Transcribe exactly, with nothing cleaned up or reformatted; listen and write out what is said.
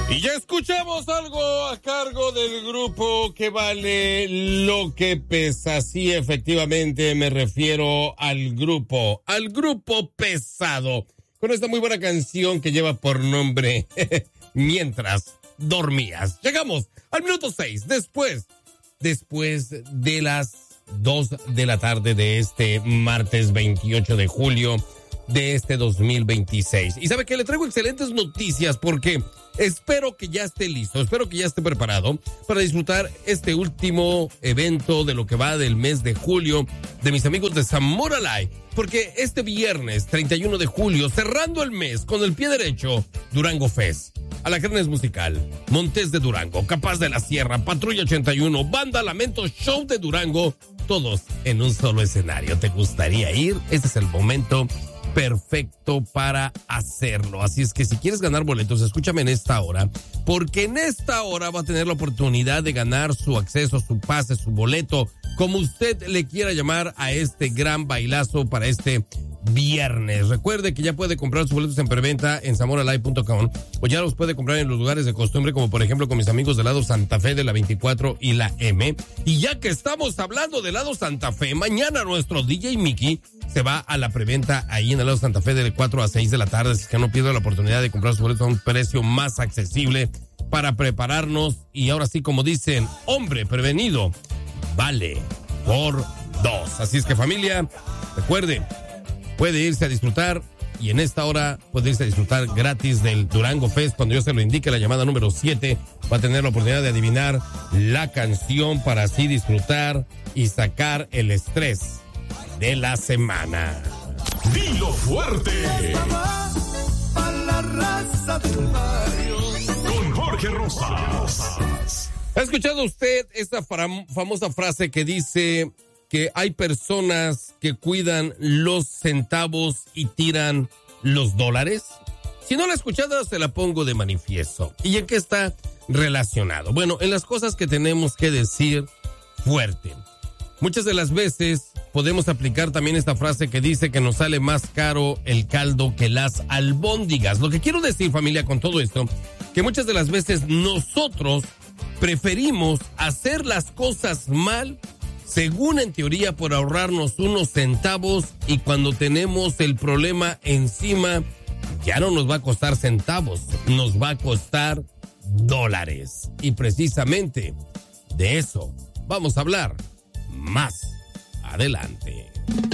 Y ya escuchamos algo a cargo del grupo que vale lo que pesa. Sí, efectivamente me refiero al grupo, al grupo pesado. Con esta muy buena canción que lleva por nombre Mientras dormías. Llegamos al minuto seis, después, después de las dos de la tarde de este martes veintiocho de julio de este dos mil veintiséis. Y sabe que le traigo excelentes noticias porque espero que ya esté listo, espero que ya esté preparado para disfrutar este último evento de lo que va del mes de julio de mis amigos de Zamora Live. Porque este viernes treinta y uno de julio, cerrando el mes con el pie derecho, Durango Fest, Alacranes Musical, Montes de Durango, Capaz de la Sierra, Patrulla ochenta y uno, Banda Lamento, Show de Durango, todos en un solo escenario. ¿Te gustaría ir? Este es el momento perfecto para hacerlo. Así es que si quieres ganar boletos, escúchame en esta hora, porque en esta hora va a tener la oportunidad de ganar su acceso, su pase, su boleto, como usted le quiera llamar a este gran bailazo para este viernes. Recuerde que ya puede comprar sus boletos en preventa en zamora live punto com o ya los puede comprar en los lugares de costumbre, como por ejemplo con mis amigos del lado Santa Fe de la veinticuatro y la M. Y ya que estamos hablando del lado Santa Fe, mañana nuestro D J Mickey se va a la preventa ahí en el lado Santa Fe de cuatro a seis de la tarde, así que no pierda la oportunidad de comprar sus boletos a un precio más accesible para prepararnos. Y ahora sí, como dicen, hombre prevenido vale por dos. Así es que, familia, recuerde, puede irse a disfrutar y en esta hora puede irse a disfrutar gratis del Durango Fest. Cuando yo se lo indique, la llamada número siete va a tener la oportunidad de adivinar la canción para así disfrutar y sacar el estrés de la semana. Dilo fuerte. Con Jorge Rosas. ¿Ha escuchado usted esta fam- famosa frase que dice que hay personas que cuidan los centavos y tiran los dólares? Si no la ha escuchado, se la pongo de manifiesto. ¿Y en qué está relacionado? Bueno, en las cosas que tenemos que decir fuerte. Muchas de las veces podemos aplicar también esta frase que dice que nos sale más caro el caldo que las albóndigas. Lo que quiero decir, familia, con todo esto, que muchas de las veces nosotros preferimos hacer las cosas mal, según en teoría por ahorrarnos unos centavos, y cuando tenemos el problema encima, ya no nos va a costar centavos, nos va a costar dólares. Y precisamente de eso vamos a hablar más adelante.